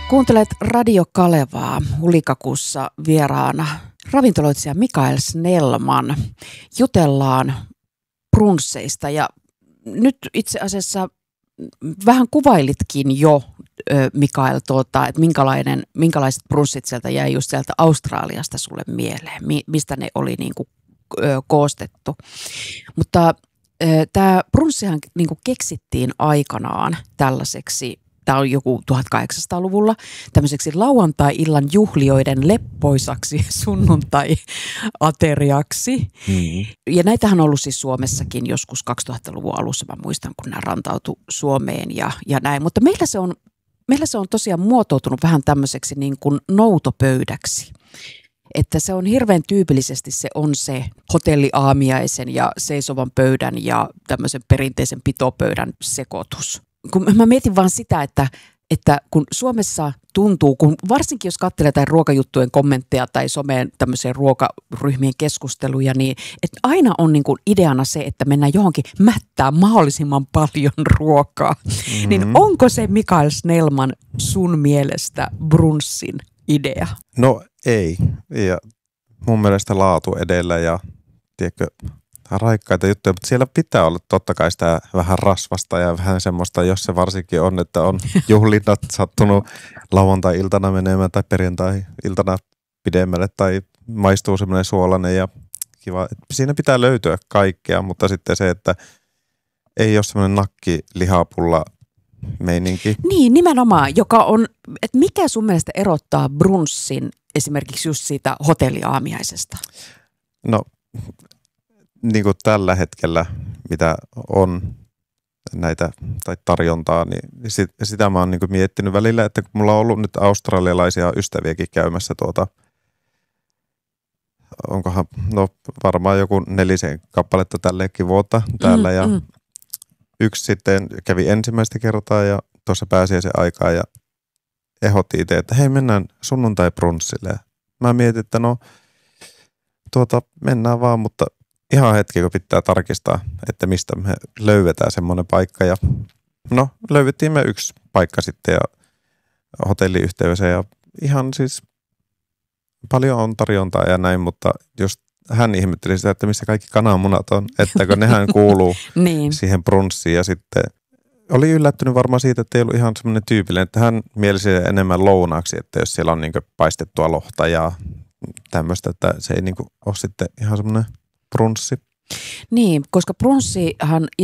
Kuuntelet Radio Kalevaa, Hulikakussa vieraana ravintoloitsija Mikael Snellman. Jutellaan brunsseista ja nyt itse asiassa vähän kuvailitkin jo, Mikael, että minkälaiset brunssit sieltä jäi just sieltä Australiasta sulle mieleen, mistä ne oli niin kuin, koostettu. Mutta tämä brunssihan niin kuin keksittiin aikanaan tällaiseksi, tämä on joku 1800-luvulla, tämmöiseksi lauantai-illan juhlioiden leppoisaksi sunnuntai-ateriaksi. Ja näitähän on ollut siis Suomessakin joskus 2000-luvun alussa, mä muistan, kun nämä rantautui Suomeen ja näin. Mutta meillä se on tosiaan muotoutunut vähän tämmöiseksi niin kuin noutopöydäksi. Että se on hirveän tyypillisesti se on se hotelliaamiaisen ja seisovan pöydän ja tämmöisen perinteisen pitopöydän sekoitus. Kun mä mietin vaan sitä, että kun Suomessa tuntuu, kun varsinkin jos katselee jotain ruokajuttujen kommentteja tai someen tämmöisiä ruokaryhmien keskusteluja, niin että aina on niin kuin ideana se, että mennään johonkin mättää mahdollisimman paljon ruokaa. Mm-hmm. Niin onko se Mikael Snellman sun mielestä brunssin idea? No ei. Ja mun mielestä laatu edellä ja tiedätkö, raikkaita juttuja, mutta siellä pitää olla totta kai sitä vähän rasvasta ja vähän semmoista, jos se varsinkin on, että on juhlinnat sattunut lauantai-iltana menemään tai perjantai-iltana pidemmälle tai maistuu semmoinen suolainen ja kiva. Siinä pitää löytyä kaikkea, mutta sitten se, että ei ole semmoinen nakki-lihapulla meininki. Niin, nimenomaan, joka on, että mikä sun mielestä erottaa brunssin esimerkiksi just siitä hotelliaamiaisesta? No, niin kuin tällä hetkellä, mitä on näitä tai tarjontaa, niin sitä mä oon niin kuin miettinyt välillä, että kun mulla on ollut nyt australialaisia ystäviäkin käymässä onkohan, no varmaan joku 4 kappaletta tällekin vuotta täällä ja yksi sitten kävi ensimmäistä kertaa ja tuossa pääsiäisen aikaa ja ehdotti itse, että hei mennään sunnuntai-brunssille. Mä mietin, että no mennään vaan, mutta ihan hetki, kun pitää tarkistaa, että mistä me löydetään semmoinen paikka. Ja no, löydettiin me yksi paikka sitten ja hotelliyhteydessä ja ihan siis paljon on tarjontaa ja näin, mutta just hän ihmetteli sitä, että missä kaikki kananmunat on, että kun nehän kuuluu niin siihen brunssiin ja sitten oli yllättynyt varmaan siitä, että ei ollut ihan semmoinen tyypillinen, että hän mielisi enemmän lounaaksi, että jos siellä on niin kuin paistettua lohta ja tämmöistä, että se ei niin kuin ole sitten ihan semmoinen brunssi. Niin, koska brunssihan